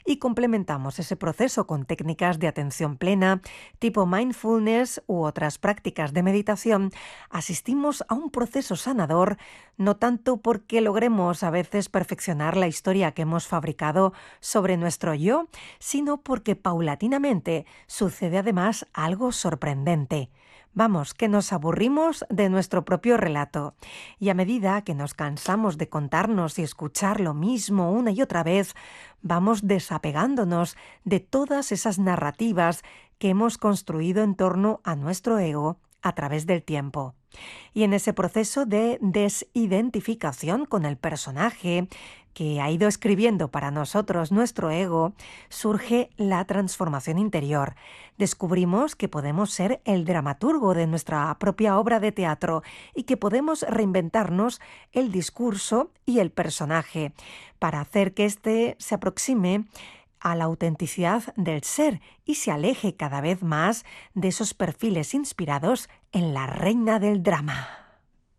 y complementamos ese proceso con técnicas de atención plena, tipo mindfulness u otras prácticas de meditación, asistimos a un proceso sanador, no tanto porque logremos a veces perfeccionar la historia que hemos fabricado sobre nuestro yo, sino porque paulatinamente sucede además algo sorprendente. Vamos, que nos aburrimos de nuestro propio relato. Y a medida que nos cansamos de contarnos y escuchar lo mismo una y otra vez, vamos desapegándonos de todas esas narrativas que hemos construido en torno a nuestro ego a través del tiempo. Y en ese proceso de desidentificación con el personaje que ha ido escribiendo para nosotros nuestro ego, surge la transformación interior. Descubrimos que podemos ser el dramaturgo de nuestra propia obra de teatro y que podemos reinventarnos el discurso y el personaje para hacer que éste se aproxime a la autenticidad del ser y se aleje cada vez más de esos perfiles inspirados en la reina del drama.